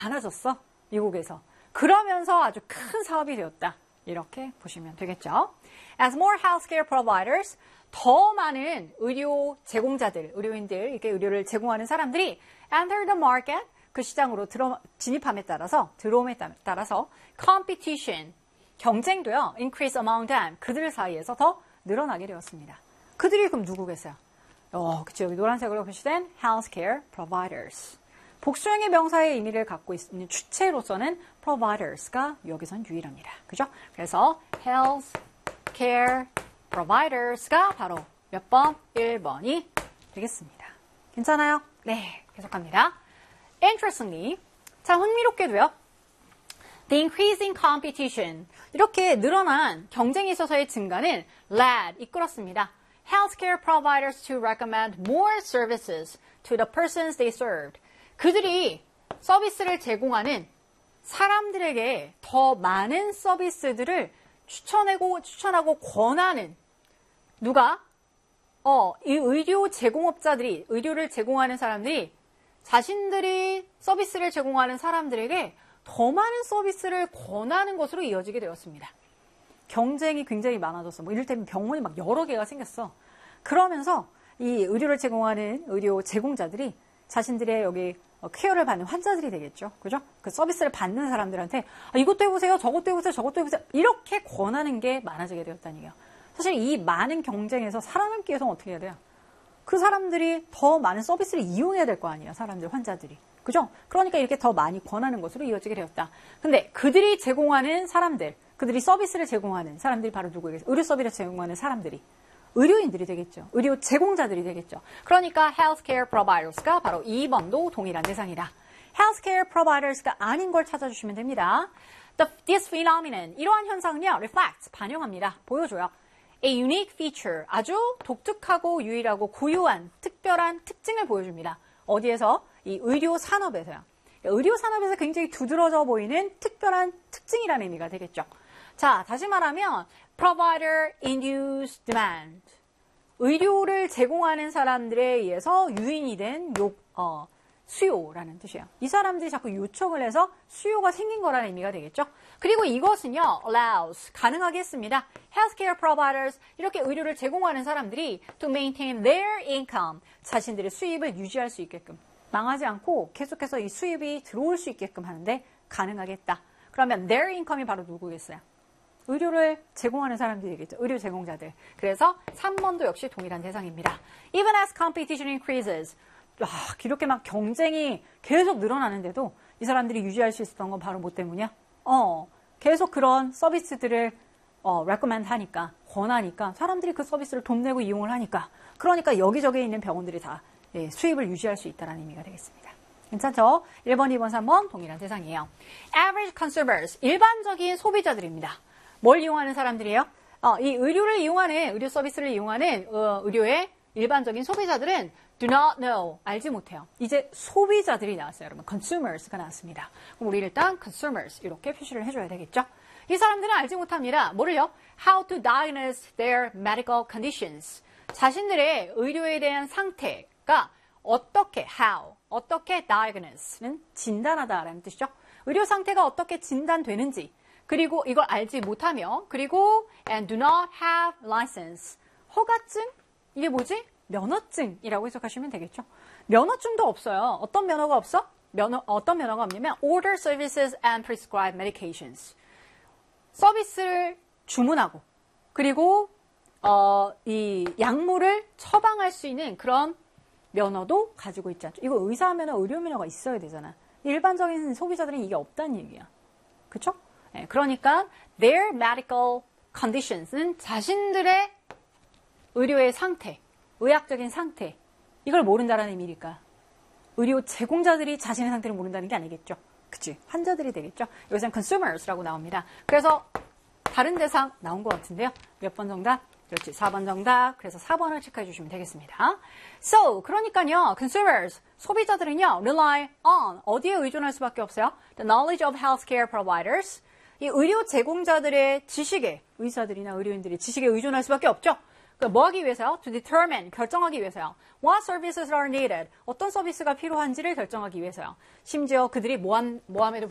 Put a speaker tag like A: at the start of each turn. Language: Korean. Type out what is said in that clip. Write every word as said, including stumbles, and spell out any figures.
A: 많아졌어. 미국에서. 그러면서 아주 큰 사업이 되었다. 이렇게 보시면 되겠죠. As more healthcare providers, 더 많은 의료 제공자들, 의료인들, 이렇게 의료를 제공하는 사람들이 enter the market, 그 시장으로 들어, 진입함에 따라서, 들어옴에 따라서 competition, 경쟁도요, increase among them, 그들 사이에서 더 늘어나게 되었습니다. 그들이 그럼 누구겠어요? 어, 그쵸. 여기 노란색으로 표시된 healthcare providers. 복수형의 명사의 의미를 갖고 있는 주체로서는 providers가 여기선 유일합니다. 그죠? 그래서 healthcare providers가 바로 몇 번? 일 번이 되겠습니다. 괜찮아요? 네, 계속합니다. Interestingly, 참 흥미롭게도요. The increasing competition, 이렇게 늘어난 경쟁에 있어서의 증가는 led, 이끌었습니다. Healthcare providers to recommend more services to the persons they served. 그들이 서비스를 제공하는 사람들에게 더 많은 서비스들을 추천하고, 추천하고 권하는 누가? 어, 이 의료 제공업자들이, 의료를 제공하는 사람들이 자신들이 서비스를 제공하는 사람들에게 더 많은 서비스를 권하는 것으로 이어지게 되었습니다. 경쟁이 굉장히 많아졌어. 뭐 이를테면 병원이 막 여러 개가 생겼어. 그러면서 이 의료를 제공하는 의료 제공자들이 자신들의 여기 케어를 받는 환자들이 되겠죠. 그죠? 그 서비스를 받는 사람들한테 아, 이것도 해보세요. 저것도 해보세요. 저것도 해보세요. 이렇게 권하는 게 많아지게 되었다는 얘기예요. 사실 이 많은 경쟁에서 살아남기 위해서는 어떻게 해야 돼요? 그 사람들이 더 많은 서비스를 이용해야 될 거 아니에요. 사람들, 환자들이. 그죠? 그러니까 이렇게 더 많이 권하는 것으로 이어지게 되었다. 근데 그들이 제공하는 사람들, 그들이 서비스를 제공하는 사람들이 바로 누구에게? 의료 서비스를 제공하는 사람들이. 의료인들이 되겠죠. 의료 제공자들이 되겠죠. 그러니까 healthcare providers가 바로 이 번도 동일한 대상이다. healthcare providers가 아닌 걸 찾아주시면 됩니다. The, this phenomenon, 이러한 현상은요, reflects, 반영합니다. 보여줘요. A unique feature, 아주 독특하고 유일하고 고유한 특별한 특징을 보여줍니다. 어디에서? 이 의료 산업에서요. 의료 산업에서 굉장히 두드러져 보이는 특별한 특징이라는 의미가 되겠죠. 자, 다시 말하면 provider induced demand. 의료를 제공하는 사람들에 의해서 유인이 된 요, 어, 수요라는 뜻이에요. 이 사람들이 자꾸 요청을 해서 수요가 생긴 거라는 의미가 되겠죠. 그리고 이것은요, allows, 가능하게 했습니다. healthcare providers, 이렇게 의료를 제공하는 사람들이 to maintain their income, 자신들의 수입을 유지할 수 있게끔, 망하지 않고 계속해서 이 수입이 들어올 수 있게끔 하는데 가능하게 했다. 그러면 their income이 바로 누구겠어요? 의료를 제공하는 사람들이 되겠죠. 의료 제공자들. 그래서 삼 번도 역시 동일한 대상입니다. Even as competition increases, 와, 이렇게 막 경쟁이 계속 늘어나는데도 이 사람들이 유지할 수 있었던 건 바로 뭐 때문이야? 어, 계속 그런 서비스들을 어, recommend 하니까, 권하니까 사람들이 그 서비스를 돈 내고 이용을 하니까, 그러니까 여기저기에 있는 병원들이 다 예, 수입을 유지할 수 있다는 의미가 되겠습니다. 괜찮죠? 일 번, 이 번, 삼 번 동일한 대상이에요. Average consumers, 일반적인 소비자들입니다. 뭘 이용하는 사람들이에요? 어, 이 의료를 이용하는, 의료 서비스를 이용하는 어, 의료의 일반적인 소비자들은 do not know, 알지 못해요. 이제 소비자들이 나왔어요, 여러분. consumers가 나왔습니다. 그럼 우리 일단 consumers 이렇게 표시를 해줘야 되겠죠? 이 사람들은 알지 못합니다. 뭐를요? How to diagnose their medical conditions. 자신들의 의료에 대한 상태가 어떻게, how, 어떻게 diagnose는 진단하다라는 뜻이죠. 의료 상태가 어떻게 진단되는지, 그리고 이걸 알지 못하며, 그리고 and do not have license, 허가증? 이게 뭐지? 면허증이라고 해석하시면 되겠죠. 면허증도 없어요. 어떤 면허가 없어? 면허, 어떤 면허가 없냐면 order services and prescribe medications. 서비스를 주문하고, 그리고 어, 이 약물을 처방할 수 있는 그런 면허도 가지고 있지 않죠. 이거 의사 면허, 의료 면허가 있어야 되잖아. 일반적인 소비자들은 이게 없다는 얘기야. 그쵸? 네, 그러니까 their medical conditions는 자신들의 의료의 상태, 의학적인 상태, 이걸 모른다는 의미니까 의료 제공자들이 자신의 상태를 모른다는 게 아니겠죠. 그치? 환자들이 되겠죠. 여기서는 consumers라고 나옵니다. 그래서 다른 대상 나온 것 같은데요. 몇 번 정답? 그렇지, 사 번 정답. 그래서 사 번을 체크해 주시면 되겠습니다. So, 그러니까요, consumers, 소비자들은요, rely on, 어디에 의존할 수밖에 없어요? The knowledge of healthcare providers, 이 의료 제공자들의 지식에, 의사들이나 의료인들의 지식에 의존할 수밖에 없죠. 뭐 하기 위해서요? To determine, 결정하기 위해서요. What services are needed? 어떤 서비스가 필요한지를 결정하기 위해서요. 심지어 그들이 뭐함, 뭐함에도